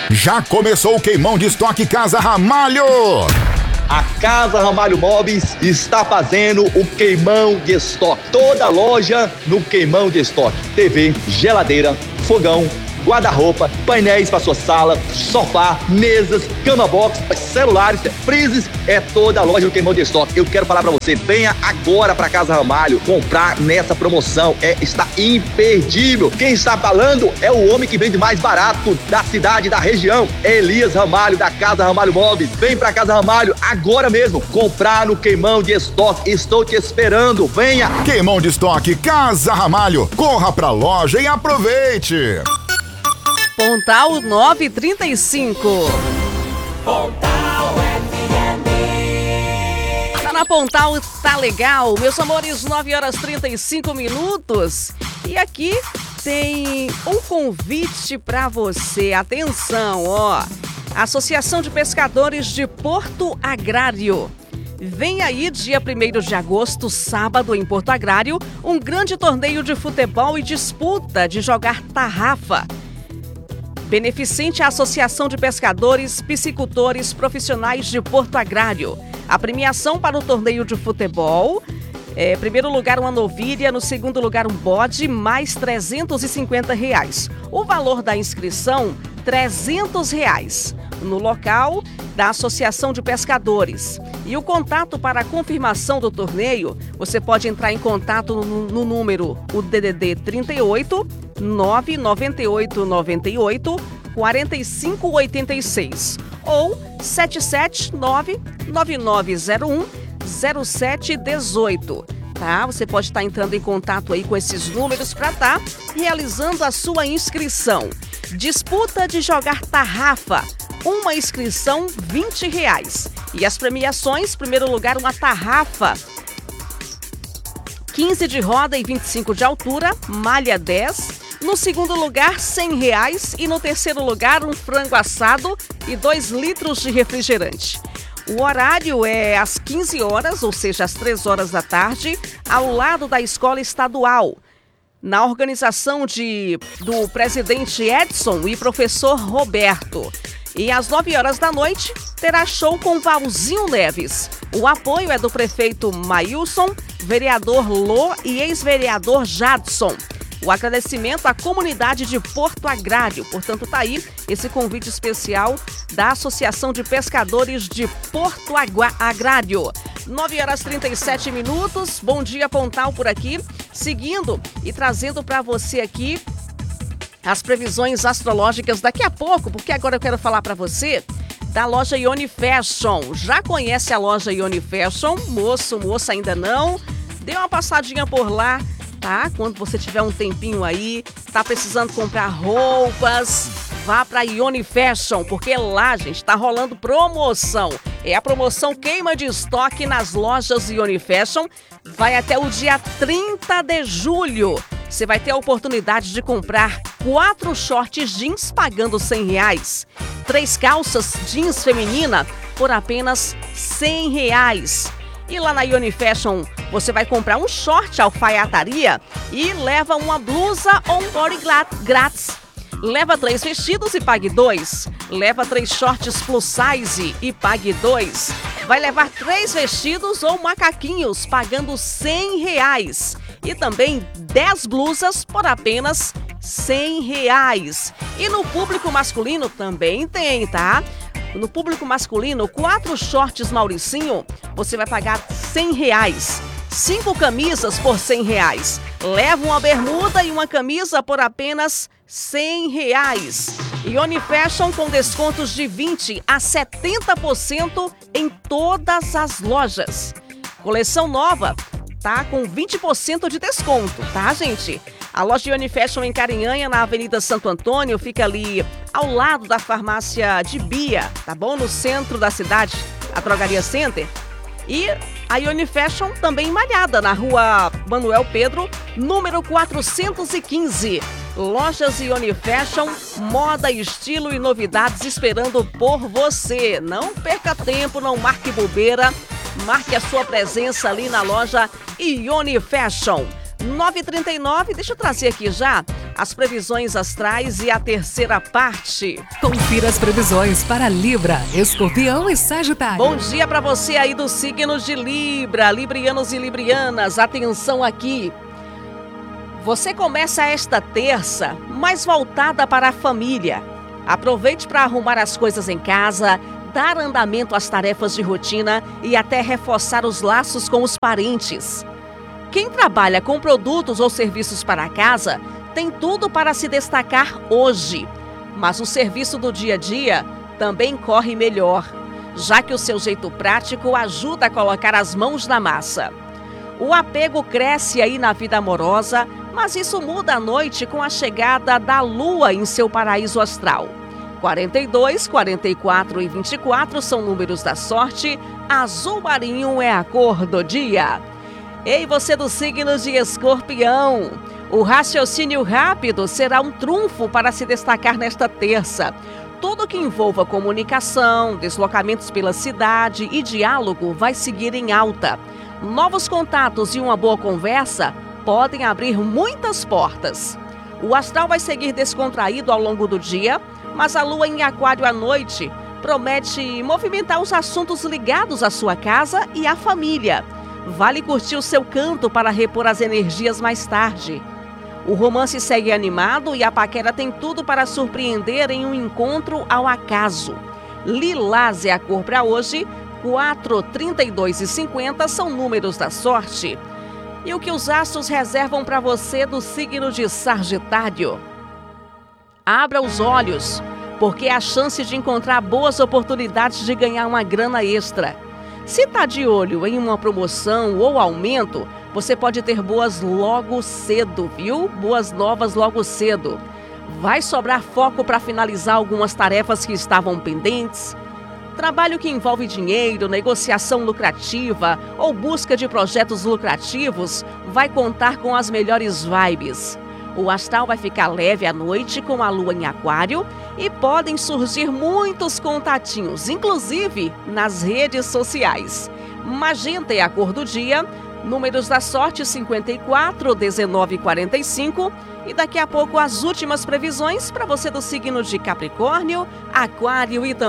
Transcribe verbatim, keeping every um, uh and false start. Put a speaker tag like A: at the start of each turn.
A: Já começou o queimão de estoque Casa Ramalho.
B: A Casa Ramalho Móveis está fazendo o queimão de estoque. Toda loja no queimão de estoque. T V, geladeira, fogão, guarda-roupa, painéis para sua sala, sofá, mesas, cama box, celulares, freezes, é toda a loja do queimão de estoque. Eu quero falar para você, venha agora para Casa Ramalho comprar nessa promoção, é, está imperdível. Quem está falando é o homem que vende mais barato da cidade, da região, é Elias Ramalho, da Casa Ramalho Móveis. Vem para Casa Ramalho agora mesmo, comprar no queimão de estoque. Estou te esperando, venha.
A: Queimão de estoque Casa Ramalho, corra pra loja e aproveite.
C: Pontal nove e trinta e cinco.
D: Pontal F M.
C: Tá na Pontal, tá legal. Meus amores, nove horas e trinta e cinco minutos. E aqui tem um convite pra você. Atenção, ó. Associação de Pescadores de Porto Agrário. Vem aí, dia primeiro de agosto, sábado, em Porto Agrário, um grande torneio de futebol e disputa de jogar tarrafa. Beneficente à Associação de Pescadores, Piscicultores Profissionais de Porto Agrário. A premiação para o torneio de futebol, é, primeiro lugar uma novilha, no segundo lugar um bode, mais trezentos e cinquenta reais. O valor da inscrição, trezentos reais. No local da Associação de Pescadores. E o contato para a confirmação do torneio, você pode entrar em contato no, no número, o D D D trinta e oito, nove nove oito nove oito, quatro cinco oito seis ou sete sete nove nove nove zero um zero sete um oito. Tá? Você pode estar entrando em contato aí com esses números para estar realizando a sua inscrição. Disputa de jogar tarrafa. Uma inscrição, vinte reais. E as premiações, primeiro lugar, uma tarrafa, quinze de roda e vinte e cinco de altura, malha dez. No segundo lugar, cem reais. E no terceiro lugar, um frango assado e dois litros de refrigerante. O horário é às quinze horas, ou seja, às três horas da tarde, ao lado da Escola Estadual. Na organização de, do presidente Edson e professor Roberto. E às nove horas da noite, terá show com Valzinho Neves. O apoio é do prefeito Mailson, vereador Lô e ex-vereador Jadson. O agradecimento à comunidade de Porto Agrário. Portanto, tá aí esse convite especial da Associação de Pescadores de Porto Agrário. nove horas e trinta e sete minutos. Bom dia, Pontal, por aqui. Seguindo e trazendo para você aqui as previsões astrológicas daqui a pouco, porque agora eu quero falar para você da loja Ione Fashion. Já conhece a loja Ione Fashion? Moço, moça, ainda não? Dê uma passadinha por lá, tá? Quando você tiver um tempinho aí, tá precisando comprar roupas, vá para Ione Fashion, porque lá, gente, tá rolando promoção. É a promoção queima de estoque nas lojas Ione Fashion. Vai até o dia trinta de julho. Você vai ter a oportunidade de comprar quatro shorts jeans pagando cem reais. Três calças jeans feminina por apenas cem reais. E lá na Ione Fashion você vai comprar um short alfaiataria e leva uma blusa ou um body grátis. Leva três vestidos e pague dois. Leva três shorts plus size e pague dois. Vai levar três vestidos ou macaquinhos pagando cem reais. E também dez blusas por apenas cem reais. E no público masculino também tem, tá? No público masculino, quatro shorts Mauricinho, você vai pagar cem reais. Cinco camisas por cem reais. Leva uma bermuda e uma camisa por apenas cem reais. Ione Fashion com descontos de vinte a setenta por cento em todas as lojas. Coleção nova tá com vinte por cento de desconto, tá, gente? A loja Ione Fashion em Carinhanha, na Avenida Santo Antônio, fica ali ao lado da farmácia de Bia, tá bom? No centro da cidade, a Drogaria Center. E a Ione Fashion também em Malhada, na rua Manuel Pedro, número quatrocentos e quinze. Lojas Ione Fashion, moda, estilo e novidades esperando por você. Não perca tempo, não marque bobeira. Marque a sua presença ali na loja Ione Fashion. nove e trinta e nove, deixa eu trazer aqui já as previsões astrais e a terceira parte.
E: Confira as previsões para Libra, Escorpião e Sagitário.
C: Bom dia para você aí dos signos de Libra, librianos e librianas. Atenção aqui. Você começa esta terça mais voltada para a família. Aproveite para arrumar as coisas em casa, dar andamento às tarefas de rotina e até reforçar os laços com os parentes. Quem trabalha com produtos ou serviços para a casa tem tudo para se destacar hoje, mas o serviço do dia a dia também corre melhor, já que o seu jeito prático ajuda a colocar as mãos na massa. O apego cresce aí na vida amorosa, mas isso muda à noite com a chegada da Lua em seu paraíso astral. quarenta e dois, quarenta e quatro e vinte e quatro são números da sorte, azul marinho é a cor do dia. Ei, você do signo de Escorpião, o raciocínio rápido será um trunfo para se destacar nesta terça. Tudo que envolva comunicação, deslocamentos pela cidade e diálogo vai seguir em alta. Novos contatos e uma boa conversa podem abrir muitas portas. O astral vai seguir descontraído ao longo do dia, mas a lua em aquário à noite promete movimentar os assuntos ligados à sua casa e à família. Vale curtir o seu canto para repor as energias mais tarde. O romance segue animado e a paquera tem tudo para surpreender em um encontro ao acaso. Lilás é a cor para hoje, quatro, trinta e dois e cinquenta são números da sorte. E o que os astros reservam para você do signo de Sagitário? Abra os olhos, porque há chance de encontrar boas oportunidades de ganhar uma grana extra. Se está de olho em uma promoção ou aumento, você pode ter boas logo cedo, viu? Boas novas logo cedo. Vai sobrar foco para finalizar algumas tarefas que estavam pendentes. Trabalho que envolve dinheiro, negociação lucrativa ou busca de projetos lucrativos vai contar com as melhores vibes. O astral vai ficar leve à noite com a lua em aquário e podem surgir muitos contatinhos, inclusive nas redes sociais. Magenta é a cor do dia, números da sorte cinquenta e quatro, dezenove e quarenta e cinco. E daqui a pouco as últimas previsões para você do signo de Capricórnio, Aquário e também